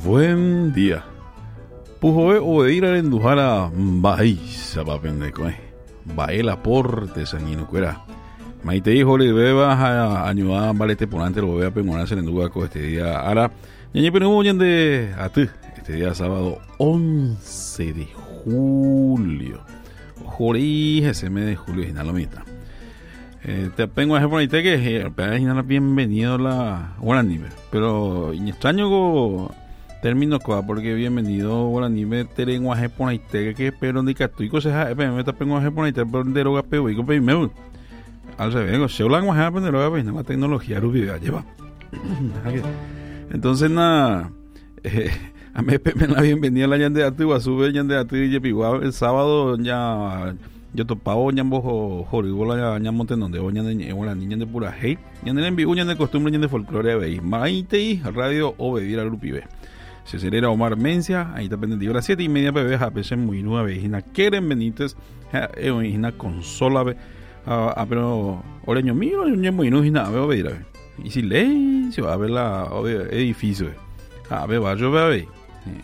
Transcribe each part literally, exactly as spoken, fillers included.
Buen día. Pujoe obedir a endujara bahí sapapendeco eh. Bael aporte sanino cuera. Maite hijo le beba a añuda balete ponante lo beba pengonarse en enduga con este día ara. Ñañe pero oyen de atu este día sábado once de julio. Jorí ese mes de julio es la mitad. Eh, te pengo a por que eh, bienvenido a la Guaranibe, pero extraño go término coa porque bienvenido Guaranibe terenguaje por ahí que pero ni catuico se ha me está pengo a por ahí pero de roga peo y con meu al revés se habla con aprender la tecnología rubia lleva. Entonces nada eh, a mí me la bienvenida a la Yande Atu a sube Yande Atu y Yepigua el sábado ya yo topaba ñambo jorigola ñamonte donde oña de la niña de pura hey ñan en vivo ñan de costumbre ñan de folclore veis maite radio obedir al grupo se acelera Omar Mencia ahí está pendiente las siete y media pb a veces muy nueva vejina quieren Benítez es una consola a pero oreño mío ñan muy nueva veo obedir y si se va a ver la edificio a ver va yo veo ahí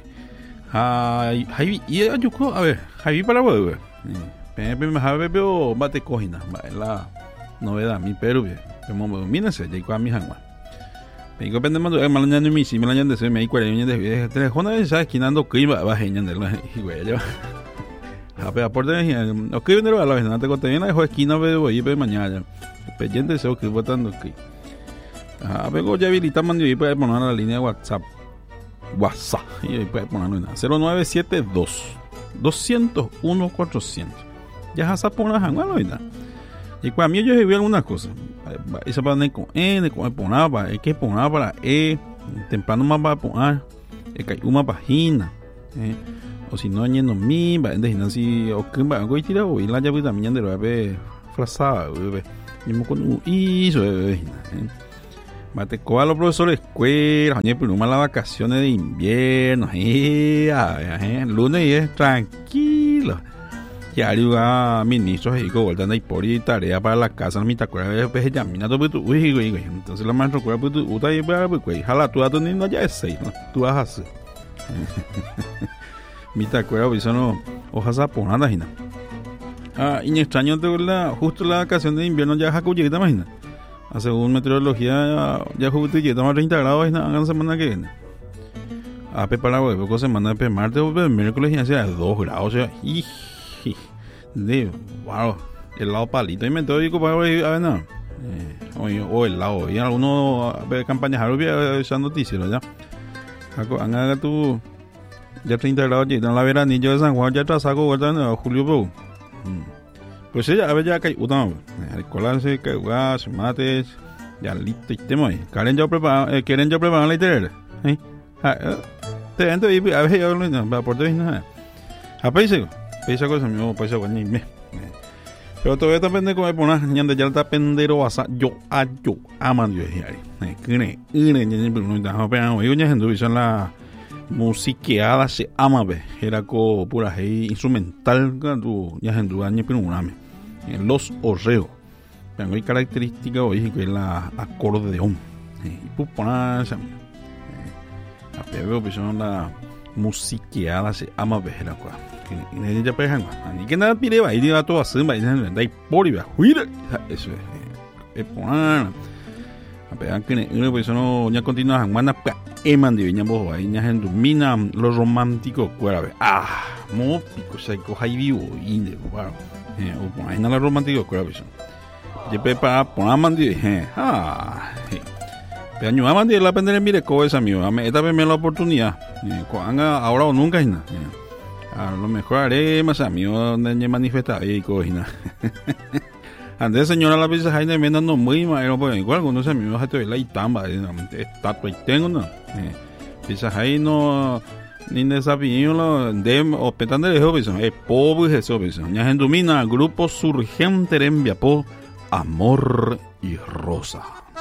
ay y yo a ver ahí para ver Pepe me sabe veo bate cojina la novedad mi Perú como mírense ya con mi hangua me digo pende mando malaña ni mi si malaña de se me hay cuarenta años de teléfono esa esquinando clima va genial de la y güey yo a pe aporte o que vendero a la vez no te conté bien la esquina veo y pe mañana pendiente se que botando que a ver ya habilita mando y puede poner la línea de WhatsApp WhatsApp y puede ponerlo en cero nueve siete dos doscientos uno cuatrocientos ya se pone a jugar ahorita y cuando yo vi algunas cosas esa para con n con ponaba es que ponaba para e temprano más va a poner es que hay una página eh o si no yendo mi va de si o que va a tirar o y la llave también de lo ve frasada bebé y me con y eso eh mate con los profesores escuela oye pero más las vacaciones de invierno eh, eh lunes y es tranquilo ya ayuda ministros y voltando ahí por y tarea para la casa no me te acuerdas de ya mina todo tu uy güey entonces la maestra recuerda pues tú ahí para pues jala tú a tu niño ya es seis no tú vas a hacer me te acuerdas pues no hojas a poner nada hina ah y extraño de la justo la vacación de invierno ya jacuye te imaginas según meteorología ya justo ya estamos a treinta grados en la semana que viene a preparar huevo semana de martes o miércoles ya sea dos grados o sea y de wow el lado palito y me estoy para ver a ver no eh, o el lado y algunos campañas había esa noticia ya han haga tu ya treinta grados ya en la veranillo de San Juan ya atrasago vuelta en julio bro pues ella a ver ya que utamos el colarse que gas mates ya listo y tema quieren ya preparar eh, quieren ya preparar la itera eh te ento y a ver yo no va por todo nada a paise paise cosa mío paise con ni me pero todavía depende cómo poner ñande ya está pendero asa yo a yo aman yo ahí que ne ne no está pero yo ya en visión la musiqueada se ama ve era co pura hey instrumental tu ya en tu año pero una en los orreos pero hay característica hoy que es la acordeón y pues poner esa a pebeo pues son la musiqueada se ama ve era co que ya pegan ni que nada pide va y va todo así va y dai por y va eso es poner a pegar que no pues no ya continúa manda eman de viña bojo ahí ya en domina los románticos cuera ah mo pico se coja y vivo y de wow eh o ahí no la romántico cuera pues yo para poner mandi eh ah pero año mandi la pender mire co esa mío me esta vez me la oportunidad cuando ahora o nunca ina a lo mejor haré más amigo donde manifestar y cojina antes señora la vez Jaime me dando muy mal pues igual cuando se me baja te la y tamba estatua y tengo no pisa ahí no ni desafío de hospital de eso es pobre eso pues ya en domina grupo surgente en Viapó Amor y Rosa.